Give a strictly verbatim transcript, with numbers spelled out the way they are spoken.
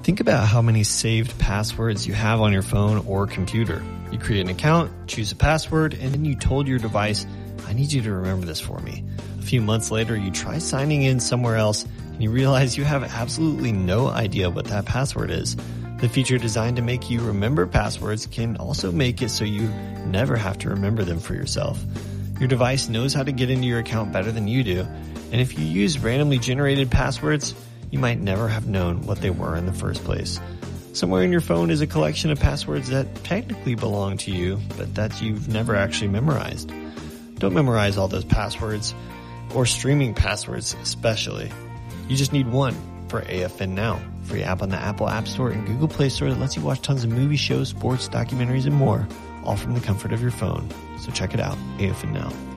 Think about how many saved passwords you have on your phone or computer. You create an account, choose a password, and then you told your device, I need you to remember this for me. A few months later, you try signing in somewhere else, and you realize you have absolutely no idea what that password is. The feature designed to make you remember passwords can also make it so you never have to remember them for yourself. Your device knows how to get into your account better than you do, and if you use randomly generated passwords, you might never have known what they were in the first place. Somewhere in your phone is a collection of passwords that technically belong to you, but that you've never actually memorized. Don't memorize all those passwords, or streaming passwords especially. You just need one for A F N Now, free app on the Apple App Store and Google Play Store that lets you watch tons of movies, shows, sports, documentaries, and more, all from the comfort of your phone. So check it out, A F N Now.